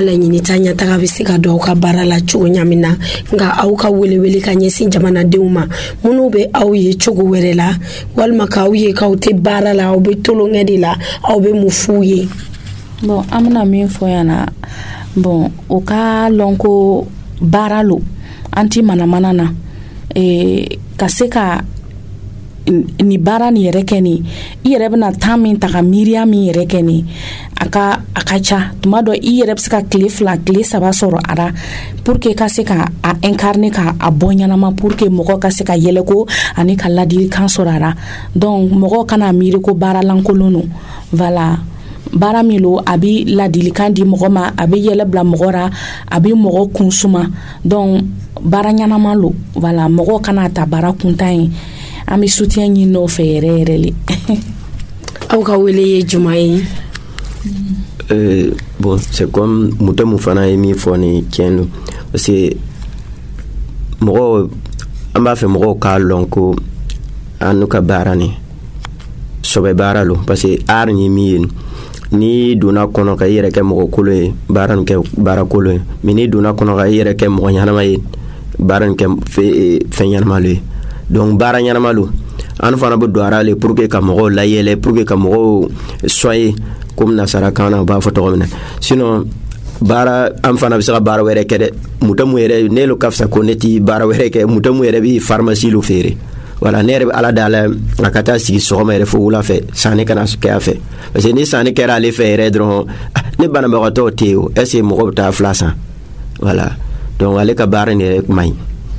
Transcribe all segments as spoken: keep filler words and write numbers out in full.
la ɲini ta ɲataga bɛ se ka don aw ka baara la cogo ɲamin na nka aw ka welewele ka ɲɛsin jamanadenw ma minnu bɛ aw ye cogo wɛrɛ la walima k'aw ye k'aw tɛ baara la aw bɛ tolonkɛ de la aw bɛ mun f'u ye. Bon an bɛna min fɔ yan na bon o ka lɔn ko baara lo an ti manamana na eh, ka se ka ni baara ni yɛrɛ kɛ ni i yɛrɛ bɛna temps min ta ka miiriya min yɛrɛ kɛ ni a ka a ka ca tuma dɔ i yɛrɛ bɛ se ka tile fila tile saba sɔrɔ a la pour que ka se ka a incarner ka a bɔ ɲanama pour que mɔgɔ ka se ka yɛlɛ ko ani ka ladilikan sɔrɔ a la donc mɔgɔ kana miiri ko baara lankolon no voilà baara min lo a bɛ ladilikan di mɔgɔ ma a bɛ yɛlɛ bila mɔgɔ ra a bɛ mɔgɔ kun suma donc baara ɲanama lo voilà mɔgɔ kana ta baara kuntan ye an bɛ soutien ɲini o fɛ yɛrɛ yɛrɛ le. Aw ka wele ye juma ye? Euh, bon, c'est comme muta mu fana ye min fɔ ni tiɲɛ don parce que mɔgɔ an b'a fɛ mɔgɔw k'a lɔn ko an n'u ka baara ni sɔbɛ baara lo parce que art ni min ye ni donna kɔnɔ ka i yɛrɛ kɛ mɔgɔ kolon ye baara nin kɛ baara kolon ye mais ni donna kɔnɔ ka i yɛrɛ kɛ mɔgɔ ɲanama ye baara nin kɛ fɛn ɲanama lo ye donc baara ɲanama lo an fana bɛ don ara le pour que ka mɔgɔw layɛlɛ pour que ka mɔgɔw soyer comme nasarakan na u b'a fɔ tɔgɔ min na sinon baara an fana bɛ se ka baara wɛrɛ kɛ dɛ muta mu yɛrɛ ne lo ka fisa ko ne ti baara wɛrɛ kɛ muta mu yɛrɛ bɛ pharmacie lo feere voilà ne yɛrɛ bɛ ala dala a ka taa sigi sɔgɔma yɛrɛ fo wula fɛ sanni kana kɛ a fɛ parce que ni sanni kɛra ale fɛ yɛrɛ dɔrɔn ne banabagatɔw tɛ yen o est ce que mɔgɔw bɛ taa fila san voilà donc ale ka baara ni yɛrɛ man ɲi.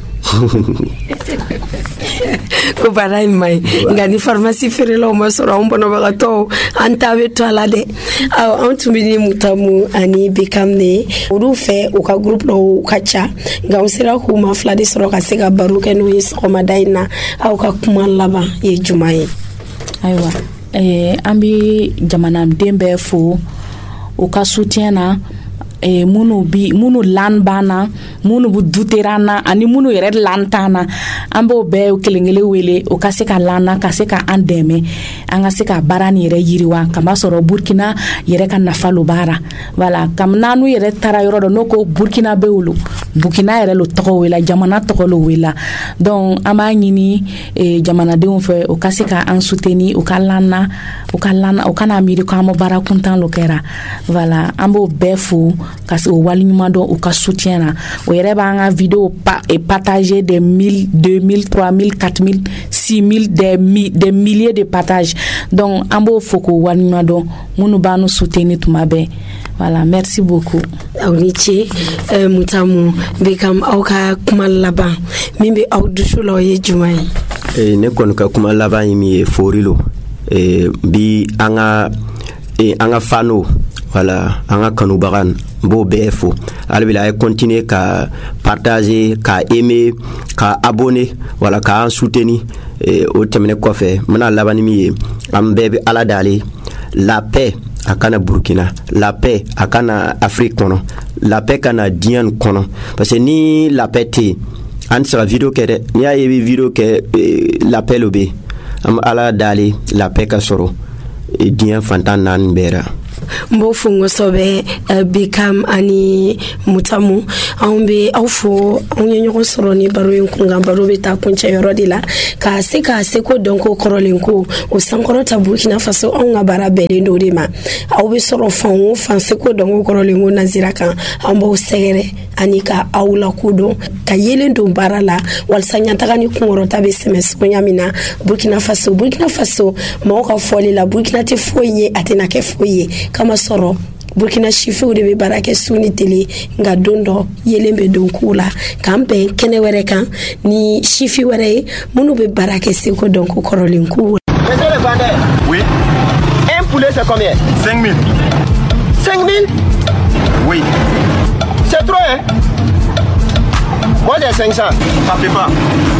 Ko baara in man ɲi nka ni pharmacie feerelaw ma sɔrɔ anw banabagatɔw an ta bɛ to a la dɛ. Awɔ anw tun bɛ ni Mutamu ani Bekam de olu fɛ u ka groupe dɔw ka ca nka an sera k'u ma fila de sɔrɔ ka se ka baro kɛ n'u ye sɔgɔmada in na aw ka kuma laban ye juma ye? Ayiwa eh, an bɛ jamanaden bɛɛ fo u ka soutien na eh, munu bi munu lan bana munu bu duterana ani munu yɛrɛ lan tana an b'o bɛɛ kelenkelen wele o ka se ka lana ka se ka an dɛmɛ an ka se ka baara ni yɛrɛ yiriwa kama sɔrɔ Burkina yɛrɛ ka nafa lo baara voilà kam nanu yɛrɛ tara yɔrɔ dɔ no ko Burkina be wolo Burkina yɛrɛ lo tɔgɔ wela jamana tɔgɔ lo wela donc an b'a ɲini eh, jamanadenw fɛ o ka se ka an soutenir o ka lana o ka lana o kana miiri ko an ma baara kuntan lo kɛra voilà an b'o bɛɛ fo ka se o wali ɲuman dɔn o ka soutien na o yɛrɛ b'an ka vidéo pa, et partager des mille deux mille trois mille quatre mille six mille des, mi, des milliers de partages donc an b'o fo k'o wali ɲuman dɔn minnu b'an nu soutenir tuma bɛɛ voilà merci beaucoup. Aw ni ce euh, Mutamu Bekam aw ka kuma laban min bɛ aw dusu la o ye juma ye? Eh, ne kɔni ka kuma laban ye min ye fori lo eh, bi an ka eh, an ka fano voilà an ka kanubaga b'o bɛɛ fo hali bi a ye continuer ka partager ka aimer ka abonner voilà ka an soutenir eh, o tɛmɛnen kɔfɛ n bɛna laban ni min ye an bɛɛ bɛ ala dale la paix a kana Burkina la paix a kana Afrique kɔnɔ la paix kana diɲɛ nin kɔnɔ parce que ni la paix tɛ yen an tɛ se ka video kɛ dɛ n'i y'a ye i bɛ video kɛ eh, la paix lo bɛ yen an bɛ ala dale la paix ka sɔrɔ eh, diɲɛ fantan naani bɛɛ la. Mbo fungo sobe uh, Bekam ani Mutamu an be aw fo an ye ɲɔgɔn sɔrɔ ni baro in kun kan baro bɛ taa kuncɛ yɔrɔ de la ka se ka se ko dɔn ko kɔrɔlen ko o sankɔrɔ ta Burkina Faso anw ka baara bɛɛlen do de ma aw bɛ sɔrɔ fan o fan se ko dɔn ko kɔrɔlen ko nazira kan an b'aw sɛgɛrɛ ani ka aw la kodɔn ka yelen don baara la walasa ɲataga ni kunkɔrɔta bɛ sɛmɛ sogoya min na Burkina Faso Burkina Faso mɔgɔw ka fɔli la Burkina tɛ foyi ye a tɛna kɛ foyi ye kama sɔrɔ Burkina sifiw de bɛ baara kɛ su ni tele nka don dɔ yelen bɛ don k'u la k'an bɛn kɛnɛ wɛrɛ kan ni sifi wɛrɛ ye minnu bɛ baara kɛ seko dɔn ko kɔrɔlen k'u. Monsieur le vendeur. Oui. Un poulet c'est combien? cinq mille. cinq mille? Oui. C'est trop hein? Moi j'ai cinq cents. Ça fait pas.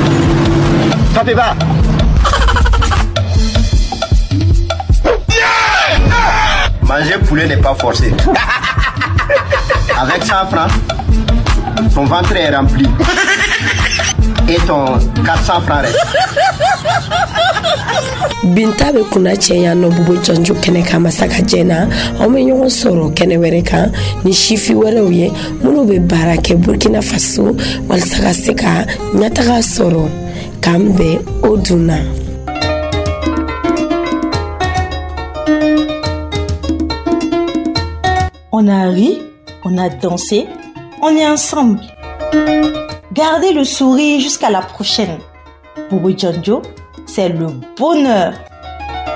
Ça fait pas. Manger poulet n'est pas forcé. Avec cent francs, ton ventre est rempli. Et ton quatre cents francs reste. Binta be kuna cɛya nɔ bubu jɔnjo kɛnɛ kan masaka jɛna aw bɛ ɲɔgɔn sɔrɔ kɛnɛ wɛrɛ kan ni sifi wɛrɛw ye minnu bɛ baara kɛ Burkina Faso walasa ka se ka ɲɛtaga sɔrɔ k'an bɛn o dunna. On a ri, on a dansé, on est ensemble. Gardez le sourire jusqu'à la prochaine. Boubou Djonjo, c'est le bonheur.